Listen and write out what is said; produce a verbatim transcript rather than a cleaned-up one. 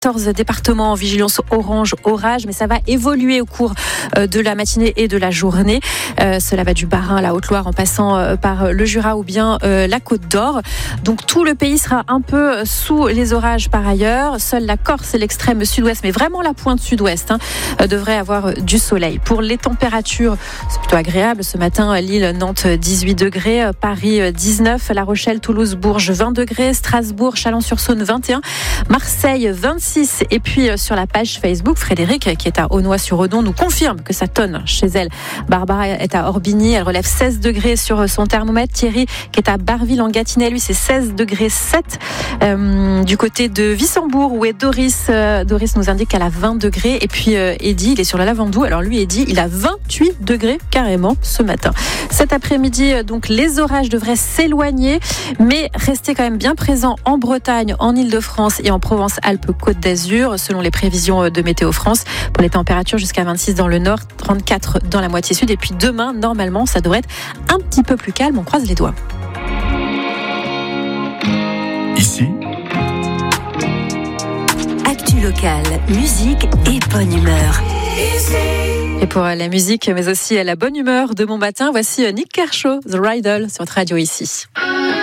quatorze départements en vigilance orange orage, mais ça va évoluer au cours de la matinée et de la journée. Euh, cela va du Bas-Rhin à la Haute-Loire en passant par le Jura ou bien euh, la Côte d'Or. Donc tout le pays sera un peu sous les orages par ailleurs. Seule la Corse et l'extrême sud-ouest, mais vraiment la pointe sud-ouest, hein, devrait avoir du soleil. Pour les températures, c'est plutôt agréable. Ce matin, Lille, Nantes, dix-huit degrés, Paris, dix-neuf, La Rochelle, Toulouse, Bourges, vingt degrés, Strasbourg, Chalon-sur-Saône, vingt et un, Marseille, vingt-six. Et puis sur la page Facebook, Frédéric, qui est à Aulnoy-sur-Redon, nous confirme que ça tonne chez elle. Barbara est à Orbigny, elle relève seize degrés sur son thermomètre. Thierry, qui est à Barville en Gâtinais, lui c'est seize degrés sept. Euh, du côté de Wissembourg, où est Doris, euh, Doris nous indique qu'elle a vingt degrés. Et puis euh, Eddy, il est sur la Lavandou. Alors lui, Eddy, il a vingt-huit degrés carrément ce matin. Cet après-midi, donc les orages devraient s'éloigner, mais rester quand même bien présents en Bretagne, en Île-de-France et en Provence-Alpes-Côte d'Azur, selon les prévisions de Météo France. Pour les températures, jusqu'à vingt-six dans le nord, trente-quatre dans la moitié sud. Et puis demain, normalement, ça devrait être un petit peu plus calme. On croise les doigts. Ici, actu locale, musique et bonne humeur. Et pour la musique, mais aussi la bonne humeur de mon matin, voici Nick Kershaw, The Riddle, sur votre radio ici.